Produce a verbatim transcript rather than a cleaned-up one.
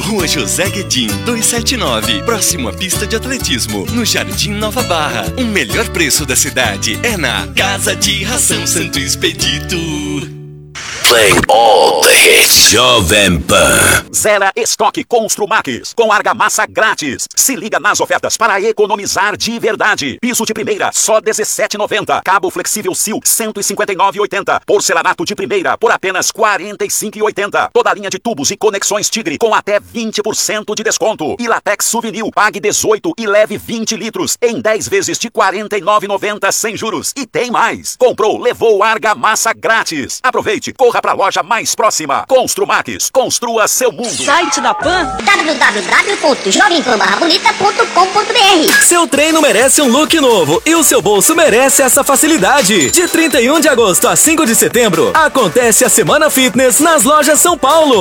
Rua José Guedin, duzentos e setenta e nove, próximo à pista de atletismo, no Jardim Nova Barra. O melhor preço da cidade é na Casa de Ração Santo Expedito. Playing all the hits. Jovem Pan. Zera estoque Construmax com argamassa grátis. Se liga nas ofertas para economizar de verdade. Piso de primeira só dezessete reais e noventa centavos. Cabo flexível Sil cento e cinquenta e nove reais e oitenta centavos. Porcelanato de primeira por apenas quarenta e cinco reais e oitenta centavos. Toda a linha de tubos e conexões Tigre com até vinte por cento de desconto. E Latex Souvenir, pague dezoito e leve vinte litros em dez vezes de quarenta e nove reais e noventa centavos sem juros. E tem mais. Comprou, levou argamassa grátis. Aproveite, corra para a loja mais próxima. Construmax, construa seu mundo. Site da Pan w w w ponto jovem pan barra bonita ponto com ponto b r. Seu treino merece um look novo e o seu bolso merece essa facilidade. De trinta e um de agosto a cinco de setembro, acontece a Semana Fitness nas lojas São Paulo.